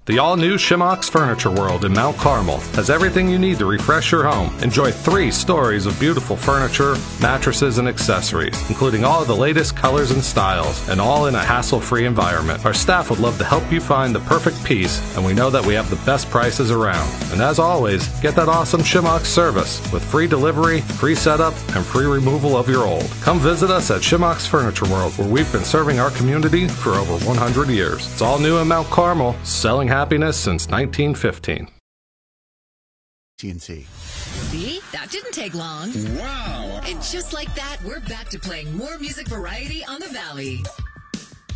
The all-new Shimox Furniture World in Mount Carmel has everything you need to refresh your home. Enjoy 3 stories of beautiful furniture, mattresses, and accessories, including all of the latest colors and styles, and all in a hassle-free environment. Our staff would love to help you find the perfect piece, and we know that we have the best prices around. And as always, get that awesome Shimox service with free delivery, free setup, and free removal of your old. Come visit us at Shimox Furniture World, where we've been serving our community for over 100 years. It's all new in Mount Carmel, selling happiness since 1915. TNT. See? That didn't take long. Wow. And just like that, we're back to playing more music variety on the Valley.